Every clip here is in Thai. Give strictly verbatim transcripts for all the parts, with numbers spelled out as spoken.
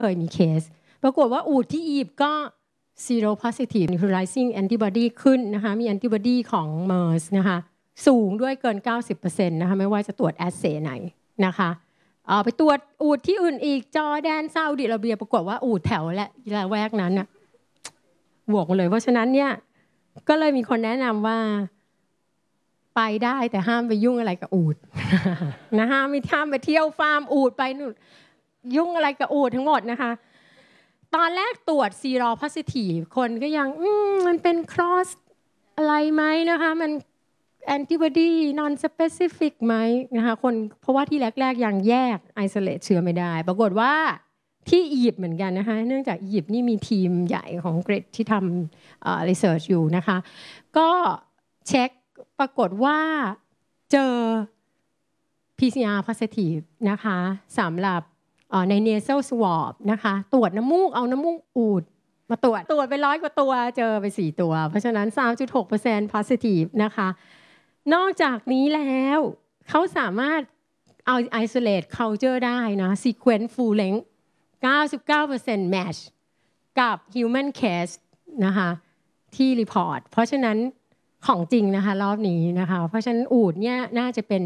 เคยมีเคสปรากฏว่าอูฐที่อียิปต์ก็ zero positive neutralizing antibody ขึ้นนะคะมี antibody ของ เมอร์ส นะคะสูงด้วยเกิน เก้าสิบเปอร์เซ็นต์ นะคะไม่ว่าจะตรวจแอสเซย์ไหนนะคะเอาไปตรวจอูฐที่อื่นอีกจอร์แดนซาอุดิอาระเบียปรากฏว่าอูฐแถวและละแวกนั้นน่ะบวกเลยเพราะฉะนั้นเนี่ยก็เลยมีคนแนะนำว่าไปได้แต่ห้ามไปยุ่งอะไรกับอูฐนะห้ามไม่ห้ามไปเที่ยวฟาร์มอูฐไปนู่นยุ่งอะไรกับอูฐทั้งหมดนะคะตอนแรกตรวจซีโรโพซิทีฟคนก็ยังอืมมันเป็นครอสอะไรไหมนะคะมันแอนติบอดีนอนสเปซิฟิกไหมนะคะคนเพราะว่าที่แรกๆยังแยกไอโซเลตเชื้อไม่ได้ปรากฏว่าที่อียิปต์เหมือนกันนะคะเนื่องจากอียิปต์นี่มีทีมใหญ่ของเกรดที่ทำรีเสิร์ชอยู่นะคะก็เช็คปรากฏว่าเจอ พี ซี อาร์ positive นะคะสำหรับใน nasal swab นะคะตรวจน้ำมูกเอาน้ำมูกอูฐมาตรวจตรวจไปร้อยกว่าตัวเจอไปสี่ตัวเพราะฉะนั้น สามจุดหกเปอร์เซ็นต์ positive นะคะนอกจากนี้แล้วเขาสามารถเอา isolate culture ได้นะ sequence full length เก้าสิบเก้าเปอร์เซ็นต์ match กับ human case นะคะที่ report เพราะฉะนั้นของจริงนะคะรอบนี้นะคะเพราะฉะนั้นอูฐเนี่ยน่าจะเป็น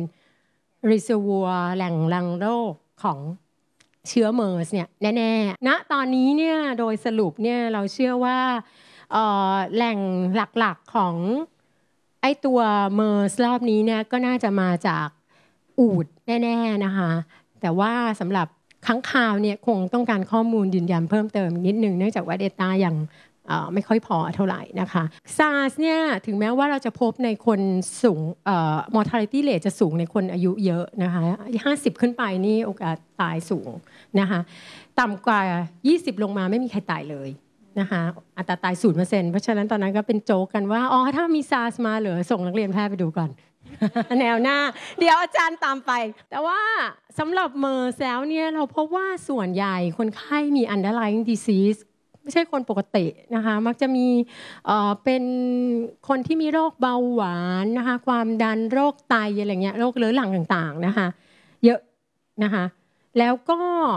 reservoir แหล่งรังโรคของเชื้อเมอร์สเนี่ยแน่ๆณตอนนี้เนี่ยโดยสรุปเนี่ยเราเชื่อว่าแหล่งหลักๆของไอ้ตัวเมอร์สรอบนี้เนี่ยก็น่าจะมาจากอูฐแน่ๆนะคะแต่ว่าสำหรับค้างคาวเนี่ยคงต้องการข้อมูลยืนยันเพิ่มเติมนิดนึงเนื่องจากว่า Data ยังไม่ค่อยพอเท่าไหร่นะคะ SARS เนี่ยถึงแม้ว่าเราจะพบในคนสูง mortality rate จะสูงในคนอายุเยอะนะคะห้าสิบขึ้นไปนี่โอกาสตายสูงนะคะต่ำกว่ายี่สิบลงมาไม่มีใครตายเลยนะคะอัตราตาย ศูนย์เปอร์เซ็นต์ เพราะฉะนั้นตอนนั้นก็เป็นโจ๊กกันว่าอ๋อถ้ามี SARS มาเหลือส่งนักเรียนแพทย์ไปดูก่อน แนวหน้าเดี๋ยวอาจารย์ตามไปแต่ว่าสำหรับเมอร์สแล้วเนี่ยเราพบว่าส่วนใหญ่คนไข้มี underlying diseaseไม่ใช่คนปกตินะคะมักจะมีเอ่อเป็นคนที่มีโรคเบาหวานนะคะความดันโรคไตอะไรเงี้ยโรคเรื้อรังต่างๆนะคะเยอะนะคะแล้วก็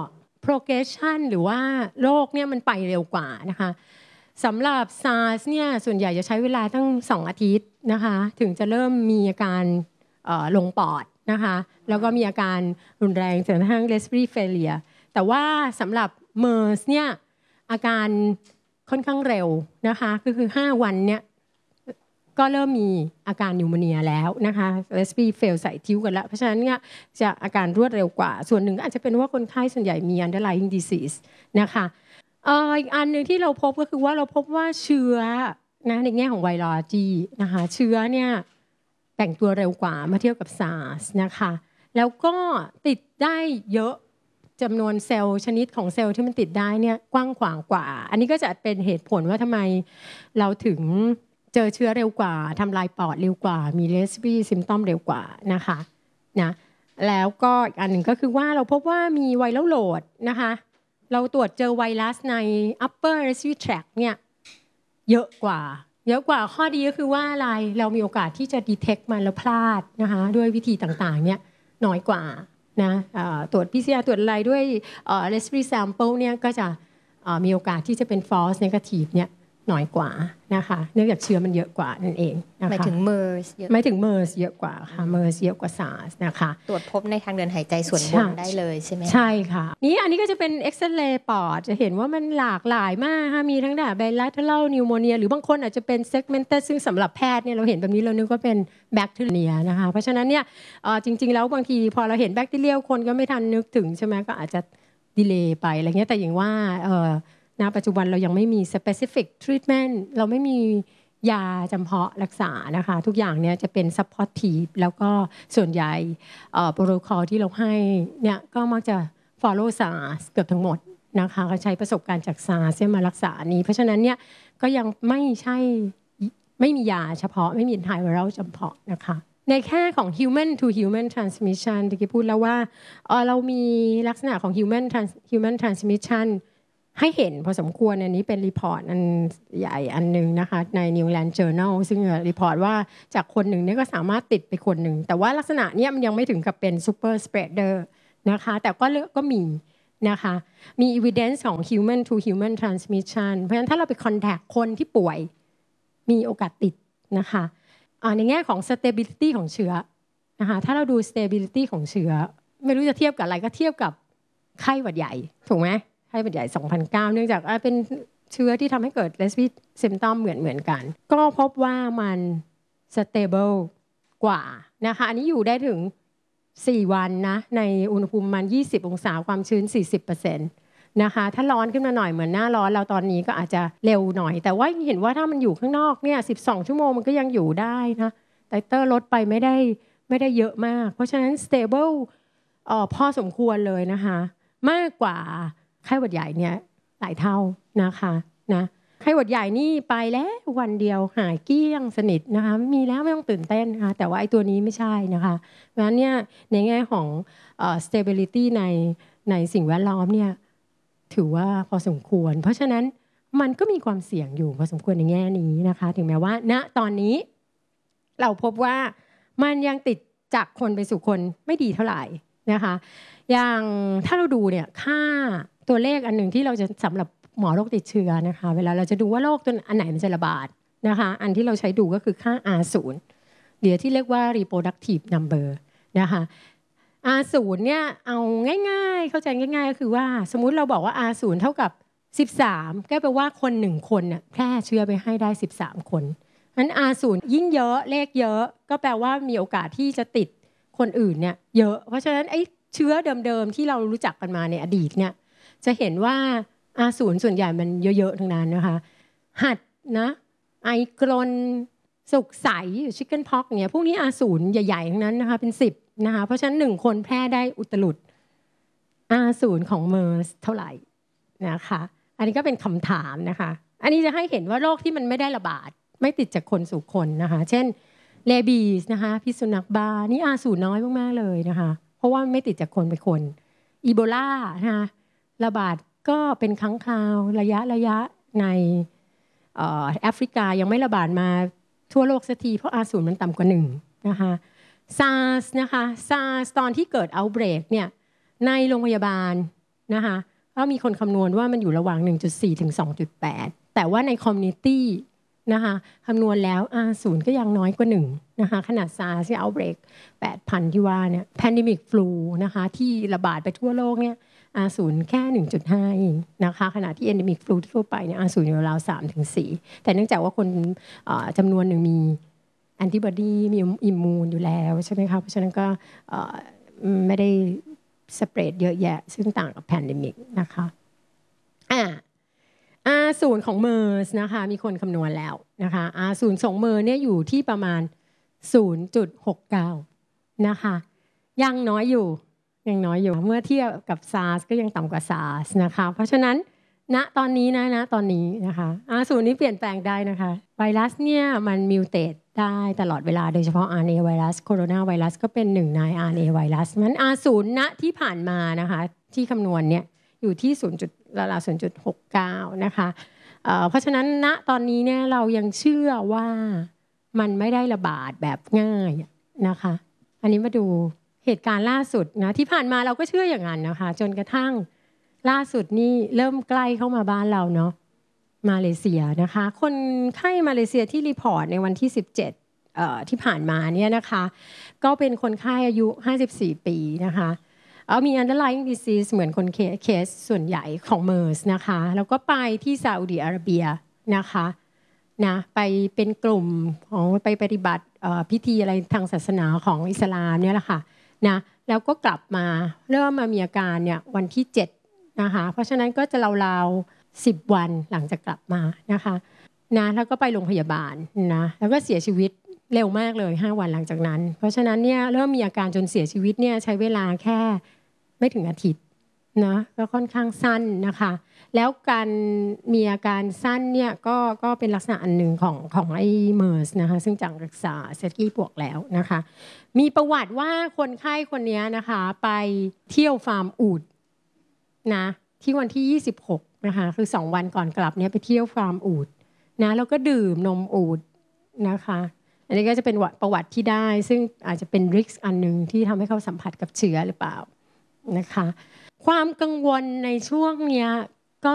progression หรือว่าโรคเนี่ยมันไปเร็วกว่านะคะสำหรับ SARS เนี่ยส่วนใหญ่จะใช้เวลาตั้งสองอาทิตย์นะคะถึงจะเริ่มมีอาการลงปอดนะคะแล้วก็มีอาการรุนแรงจนกระทั่ง respiratory failure แต่ว่าสำหรับ เมอร์ส เนี่ยอาการค่อนข้างเร็วนะคะก็คือห้าวันเนี่ยก็เริ่มมีอาการนิวโมเนียแล้วนะคะ respiratory fail ใส่ทิ้วกันแล้วเพราะฉะนั้นเนี่ยจะอาการรวดเร็วกว่าส่วนหนึ่งอาจจะเป็นว่าคนไข้ส่วนใหญ่มี underlying disease นะคะอีกอันหนึ่งที่เราพบก็คือว่าเราพบว่าเชื้อนะในแง่ของไวรัสนะคะเชื้อเนี่ยแบ่งตัวเร็วกว่าเมื่อเทียบกับ SARS นะคะแล้วก็ติดได้เยอะจำนวนเซลล์ชนิดของเซลล์ที่มันติดได้เนี่ยกว้างขวางกว่าอันนี้ก็จะเป็นเหตุผลว่าทำไมเราถึงเจอเชื้อเร็วกว่าทำลายปอดเร็วกว่ามี respiratory symptom เร็วกว่านะคะนะแล้วก็อีกอันหนึ่งก็คือว่าเราพบว่ามีไวรัลโหลดนะคะเราตรวจเจอไวรัสใน upper respiratory tract เนี่ยเยอะกว่าเยอะกว่าข้อดีก็คือว่าอะไรเรามีโอกาสที่จะ detect มันแล้วพลาดนะคะด้วยวิธีต่างๆเนี่ยน้อยกว่านะตรวจ พี ซี อาร์ ตรวจอะไรด้วย respiratory sample เนี่ยก็จะมีโอกาสที่จะเป็น false negative เนี่ยน้อยกว่านะคะเนื่องจากเชื้อมันเยอะกว่านั่นเองนะคะหมายถึง เมอร์ส เยอะหมายถึง เมอร์ส เยอะกว่าค่ะ เมอร์ส เยอะกว่า SARS นะคะตรวจพบในทางเดินหายใจส่วนบนได้เลยใช่ไหมใช่ค่ะนี่อันนี้ก็จะเป็นเอ็กซเรย์ปอดจะเห็นว่ามันหลากหลายมากค่ะมีทั้งแบบ bilateral pneumonia หรือบางคนอาจจะเป็น segmented ซึ่งสำหรับแพทย์เนี่ยเราเห็นแบบนี้เรานึกว่าเป็นแบคทีเรียนะคะเพราะฉะนั้นเนี่ยจริงๆแล้วบางทีพอเราเห็นแบคทีเรียคนก็ไม่ทันนึกถึงใช่ไหมก็อาจจะดีเลย์ไปอะไรเงี้ยแต่อย่างว่าณปัจจุบันเรายังไม่มี specific treatment เราไม่มียาจำเพาะรักษานะคะทุกอย่างเนี่ยจะเป็น supportive แล้วก็ส่วนใหญ่โปรโตคอลที่เราให้เนี่ยก็มักจะ follow SARS เกือบทั้งหมดนะคะเขาใช้ประสบการณ์จาก SARS มารักษานี้เพราะฉะนั้นเนี่ยก็ยังไม่ใช่ไม่มียาเฉพาะไม่มีไทไวรัลจำเพาะนะคะในแค่ของ human to human transmission ที่กี้พูดแล้วว่าเรามีลักษณะของ human human transmissionให้เห็นพอสมควรอันนี้เป็นรีพอร์ตอันใหญ่อันนึงนะคะใน New England Journal ซึ่งรีพอร์ตว่าจากคนหนึ่งเนี่ยก็สามารถติดไปคนหนึ่งแต่ว่าลักษณะเนี้ยมันยังไม่ถึงกับเป็น super spreader นะคะแต่ก็ก็มีนะคะมี evidence ของ human to human transmission เพราะฉะนั้นถ้าเราไป contact คนที่ป่วยมีโอกาสติดนะคะในแง่ของ stability ของเชื้อนะคะถ้าเราดู stability ของเชื้อไม่รู้จะเทียบกับอะไรก็เทียบกับไข้หวัดใหญ่ถูกไหมไข้หวัดใหญ่สองพันเก้าเนื่องจากเป็นเชื้อที่ทำให้เกิด respiratory symptom เหมือนเหมือนกันก็พบว่ามัน stable กว่านะคะอันนี้อยู่ได้ถึงสี่วันนะในอุณหภูมิประมาณยี่สิบองศาความชื้น สี่สิบเปอร์เซ็นต์ นะคะถ้าร้อนขึ้นมาหน่อยเหมือนหน้าร้อนเราตอนนี้ก็อาจจะเร็วหน่อยแต่ว่าเห็นว่าถ้ามันอยู่ข้างนอกเนี่ยสิบสองชั่วโมงมันก็ยังอยู่ได้นะแต่เตอร์ลดไปไม่ได้ไม่ได้เยอะมากเพราะฉะนั้น stable เอ่อพอสมควรเลยนะคะมากกว่าไข้หวัดใหญ่เนี่ยหลายเท่านะคะนะไข้หวัดใหญ่นี่ไปแล้ววันเดียวหายเกลี้ยงสนิทนะคะไม่มีแล้วไม่ต้องตื่นเต้นนะคะแต่ว่าไอ้ตัวนี้ไม่ใช่นะคะเพราะฉะนั้นเนี่ยในแง่ของเอ่อ stability ในในสิ่งแวดล้อมเนี่ยถือว่าพอสมควรเพราะฉะนั้นมันก็มีความเสี่ยงอยู่พอสมควรในแง่นี้นะคะถึงแม้ว่าณตอนนี้เราพบว่ามันยังติดจากคนไปสู่คนไม่ดีเท่าไหร่นะคะอย่างถ้าเราดูเนี่ยค่าตัวเลขอันหนึ่งที่เราจะสำหรับหมอโรคติดเชื้อนะคะเวลาเราจะดูว่าโรคตัวอันไหนมันจะระบาดนะคะอันที่เราใช้ดูก็คือค่า อาร์ ศูนย์ เดี๋ยวที่เรียกว่า reproductive number นะคะ อาร์ ศูนย์ เนี่ยเอาง่ายๆเข้าใจง่ายๆก็คือว่าสมมุติเราบอกว่า อาร์ ศูนย์ เท่ากับสิบสามก็แปลว่าคนหนึ่งคนเนี่ยแพร่เชื้อไปให้ได้สิบสามคนงั้น อาร์ ศูนย์ ยิ่งเยอะเลขเยอะก็แปลว่ามีโอกาสที่จะติดคนอื่นเนี่ยเยอะเพราะฉะนั้นไอ้เชื้อเดิมๆที่เรารู้จักกันมาในอดีตเนี่ยจะเห็นว่า อาร์ ศูนย์ ส่วนใหญ่มันเยอะๆทั้งนั้นนะคะหัดนะไอกรนสุกใสชิคเก้นพ็อกเนี่ยพวกนี้ อาร์ ศูนย์ ใหญ่ๆทั้งนั้นนะคะเป็นสิบนะคะเพราะฉะนั้นหนึ่งคนแพร่ได้อุตลุด อาร์ ศูนย์ ของ เมอร์ส เท่าไหร่นะคะอันนี้ก็เป็นคำถามนะคะอันนี้จะให้เห็นว่าโรคที่มันไม่ได้ระบาดไม่ติดจากคนสู่คนนะคะเช่นเรบีสนะคะพิษสุนัขบ้านี่ อาร์ ศูนย์ น้อยมากๆเลยนะคะเพราะว่าไม่ติดจากคนไปคนอีโบลานะคะระบาดก็เป็นครั้งคราวระยะระยะในแอฟริกายังไม่ระบาดมาทั่วโลกสักทีเพราะ อาร์ ศูนย์ มันต่ำกว่าหนึ่งนะคะ SARS นะคะ SARS ตอนที่เกิด outbreak เนี่ยในโรงพยาบาลนะคะก็มีคนคำนวณว่ามันอยู่ระหว่าง หนึ่งจุดสี่ ถึง สองจุดแปด แต่ว่าใน community นะคะคำนวณแล้ว อาร์ ศูนย์ ก็ยังน้อยกว่าหนึ่งนะคะขนาด SARS ที่ outbreak แปดพัน ที่ว่าเนี่ย pandemic flu นะคะที่ระบาดไปทั่วโลกเนี่ย อาร์ ศูนย์ แค่ หนึ่งจุดห้า เองนะคะขณะที่ endemic flu ทั่วไปเนี่ย อาร์ ศูนย์ อยู่ราว สามถึงสี่ แต่เนื่องจากว่าคนจำนวนหนึ่งมีแอนติบอดีมีอิมมูนอยู่แล้วใช่ไหมคะเพราะฉะนั้นก็ไม่ได้สเปรดเยอะแยะซึ่งต่างกับแพนเดมิกนะคะอ่า อาร์ ศูนย์ ของ เมอร์ส นะคะมีคนคำนวณแล้วนะคะ อาร์ ศูนย์ ของ เมอร์ส เนี่ยอยู่ที่ประมาณ ศูนย์จุดหกเก้า นะคะยังน้อยอยู่ยังน้อยอยู่เมื่อเทียบกับ SARS ก็ยังต่ำกว่า SARS นะคะเพราะฉะนั้นณตอนนี้นะณตอนนี้นะคะ อาร์ ศูนย์ นี้เปลี่ยนแปลงได้นะคะไวรัสเนี่ยมันมิวเทตได้ตลอดเวลาโดยเฉพาะ อาร์ เอ็น เอ ไวรัสโคโรนาไวรัสก็เป็นหนึ่งใน อาร์ เอ็น เอ ไวรัสงั้น อาร์ ศูนย์ ณที่ผ่านมานะคะที่คำนวณเนี่ยอยู่ที่ ศูนย์ ราวๆ ศูนย์จุดหกเก้า นะคะเอ่อเพราะฉะนั้นณตอนนี้เนี่ยเรายังเชื่อว่ามันไม่ได้ระบาดแบบง่ายนะคะอันนี้มาดูเหตุการณ์ล่าสุดนะที่ผ่านมาเราก็เชื่ออย่างนั้นนะคะจนกระทั่งล่าสุดนี่เริ่มใกล้เข้ามาบ้านเราเนาะมาเลเซียนะคะคนไข้มาเลเซียที่รีพอร์ตในวันที่สิบเจ็ดเอ่อที่ผ่านมาเนี่ยนะคะก็เป็นคนไข้อายุห้าสิบสี่ปีนะคะเอามี underlying disease เหมือนคนเคสส่วนใหญ่ของ เมอร์ส นะคะแล้วก็ไปที่ซาอุดิอาระเบียนะคะนะไปเป็นกลุ่มของไปปฏิบัติพิธีอะไรทางศาสนาของอิสลามเนี่ยแหละค่ะนะแล้วก็กลับมาเริ่มมามีอาการเนี่ยวันที่เจ็ดนะคะเพราะฉะนั้นก็จะราวๆสิบวันหลังจากกลับมานะคะนะแล้วก็ไปโรงพยาบาลนะแล้วก็เสียชีวิตเร็วมากเลยห้าวันหลังจากนั้นเพราะฉะนั้นเนี่ยเริ่มมีอาการจนเสียชีวิตเนี่ยใช้เวลาแค่ไม่ถึงอาทิตย์นะก็ค่อนข้างสั้นนะคะแล้วการมีอาการสั้นเนี่ยก็ก็เป็นลักษณะอันหนึ่งของของไอ้ เมอร์ส นะคะซึ่งจากรักษาเซตกี้ปวกแล้วนะคะมีประวัติว่าคนไข้คนนี้นะคะไปเที่ยวฟาร์มอูฐนะที่วันที่ยี่สิบหกนะคะคือสองวันก่อนกลับเนี่ยไปเที่ยวฟาร์มอูฐนะแล้วก็ดื่มนมอูฐนะคะอันนี้ก็จะเป็นประวัติที่ได้ซึ่งอาจจะเป็นริสก์อันหนึ่งที่ทำให้เขาสัมผัสกับเชื้อหรือเปล่านะคะความกังวลในช่วงเนี้ย